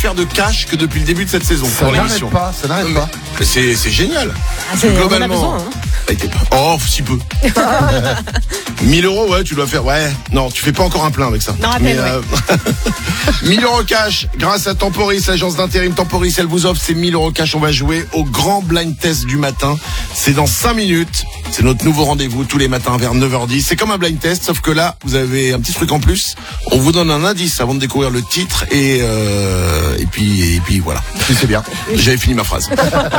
faire de cash que depuis le début de cette saison Ça pour n'arrête l'émission. pas, ça n'arrête pas. Mais c'est génial. On en a Globalement. besoin, hein. Oh, si peu. 1000 euros, ouais, tu dois faire. Ouais, non, tu fais pas encore un plein avec ça. Non, à peine, ouais. 1000 euros cash grâce à Temporis, l'agence d'intérim Temporis. Elle vous offre ces 1000 euros cash. On va jouer au grand blind test du matin. C'est dans 5 minutes. C'est notre nouveau rendez-vous tous les matins vers 9h10. C'est comme un blind test, sauf que là, vous avez un petit truc en plus. On vous donne un indice avant de découvrir le titre et puis voilà. C'est bien. J'avais fini ma phrase.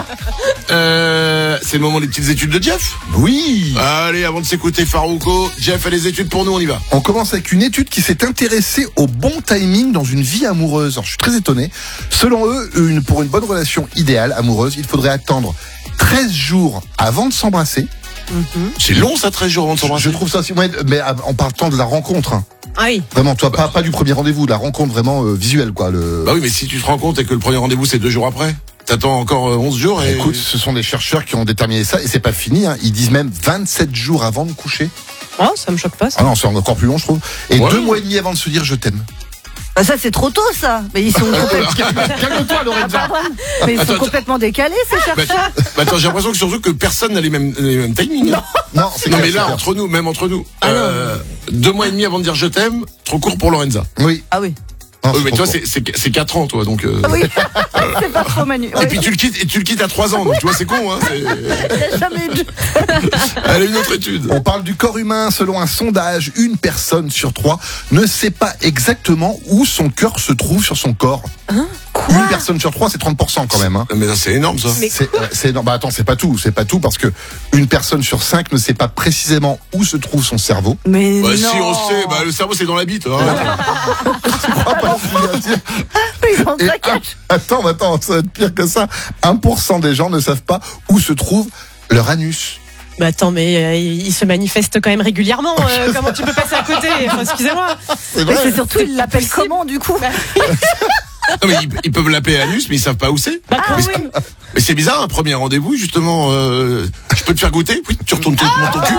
C'est le moment des petites études de Jeff. Oui. Allez, avant de s'écouter Farouko, Jeff a les études pour nous, on y va. On commence avec une étude qui s'est intéressée au bon timing dans une vie amoureuse. Alors, je suis très étonné. Selon eux, pour une bonne relation idéale amoureuse, il faudrait attendre 13 jours avant de s'embrasser. C'est long ça, 13 jours avant de s'embrasser. Je trouve ça aussi, ouais, mais en partant de la rencontre. Hein. Ah oui. Vraiment, toi, pas du premier rendez-vous, de la rencontre vraiment visuelle, quoi. Bah oui, mais si tu te rends compte et que le premier rendez-vous c'est 2 jours après, t'attends encore 11 jours et... Écoute, ce sont des chercheurs qui ont déterminé ça et c'est pas fini. Hein. Ils disent même 27 jours avant de coucher. Oh, ça me choque pas, ça. Ah non, c'est encore plus long, je trouve. Et Ouais. 2 mois et demi avant de se dire je t'aime. Bah ça c'est trop tôt ça. Mais ils sont Calme-toi, Lorenza. mais ils sont Attends, complètement décalés ces chercheurs. Attends, j'ai l'impression que surtout que personne n'a les mêmes timings. Hein. Non, c'est Non clair, mais là, c'est clair. entre nous, même entre nous, 2 mois et demi avant de dire je t'aime, trop court pour Lorenza. Oui. Ah oui. Non, Oui, mais trop toi court. c'est 4 ans, toi, donc... Ah oui. C'est pas trop Manu. Et puis tu le quittes à 3 ans, donc tu vois, c'est con, hein. Jamais eu de- Allez, une autre étude. On parle du corps humain. Selon un sondage, une personne sur 3 ne sait pas exactement où son cœur se trouve sur son corps. Une personne sur 3, c'est 30% quand même. Hein. Mais ça, c'est énorme, ça. Mais- C'est énorme. Bah attends, c'est pas tout parce que une personne sur 5 ne sait pas précisément où se trouve son cerveau. Mais Bah non. si on sait, bah le cerveau c'est dans la bite. Hein. Ah, pas si bien dire. Ils ont Et ça cache. attends, ça va être pire que ça. 1% des gens ne savent pas où se trouve leur anus. Bah attends, mais il se manifeste quand même régulièrement. Comment tu peux passer à côté? Enfin, excusez-moi. C'est Mais vrai. c'est surtout ils l'appellent comment du coup? Non, mais ils peuvent l'appeler anus, mais ils savent pas où c'est. Ah mais, oui. mais c'est bizarre, un premier rendez-vous, justement. Je peux te faire goûter? Oui, tu retournes ton cul.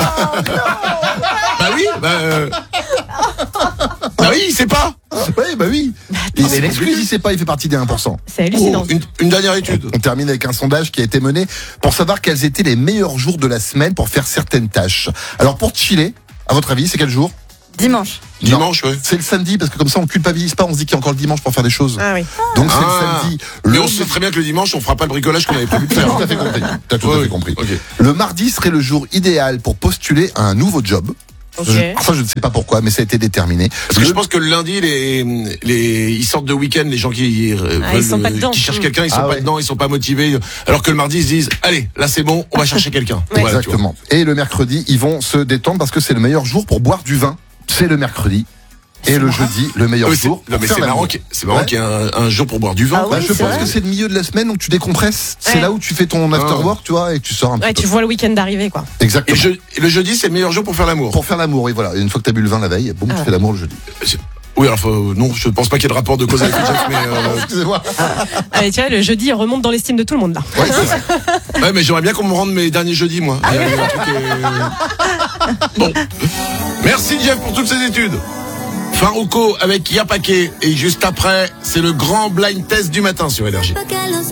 Bah oui, bah oui, il sait pas. Oui, bah oui. Il est l'excuse, il sait pas, il fait partie des 1%. C'est hallucinant. Oh, une dernière étude. On termine avec un sondage qui a été mené pour savoir quels étaient les meilleurs jours de la semaine pour faire certaines tâches. Alors pour chiller, à votre avis, c'est quel jour? Dimanche. Dimanche, ouais. C'est le samedi, parce que comme ça on culpabilise pas, on se dit qu'il y a encore le dimanche pour faire des choses. Ah oui. Donc c'est Ah. le samedi. Mais on sait très bien que le dimanche, on fera pas le bricolage qu'on avait prévu de T'as faire. tout à fait compris. T'as tout à Ouais, fait compris. ok. Le mardi serait le jour idéal pour postuler à un nouveau job. Ok. Ça, je ne sais pas pourquoi, mais ça a été déterminé. Parce que je pense que le lundi, ils sortent de week-end, les gens qui ils sont pas dedans. qui cherchent quelqu'un, ils sont Ah pas ouais. dedans, ils sont pas motivés. Alors que le mardi, ils se disent, allez, là c'est bon, on va chercher quelqu'un. Ouais. Voilà, tu vois. Exactement. Et le mercredi, ils vont se détendre parce que c'est le meilleur jour pour boire du vin. C'est le mercredi. Et le jeudi, le meilleur Ouais, c'est- jour. non, mais pour c'est faire marrant l'amour. qu'il y ait un jour pour boire du vin. Ah Bah, oui, je c'est pense vrai. que c'est le milieu de la semaine, donc tu décompresses. C'est Ouais. là où tu fais ton after work, tu vois, et que tu sors un Ouais, petit tu peu. vois le week-end d'arriver, quoi. Exactement. Et le jeudi, c'est le meilleur jour pour faire l'amour. Pour faire l'amour, oui, voilà. Et une fois que t'as bu le vin la veille, boum, tu fais l'amour le jeudi. Oui, alors non, je pense pas qu'il y ait de rapport de cause avec le Jeff, mais Excusez-moi. Allez, tu vois, le jeudi, il remonte dans l'estime de tout le monde, là. Ouais, c'est ça. ouais, mais j'aimerais bien qu'on me rende mes derniers jeudis, moi. Un truc, Bon, merci Jeff pour toutes ces études. Farouko avec Yapake et juste après, c'est le grand blind test du matin sur Énergie. Porque los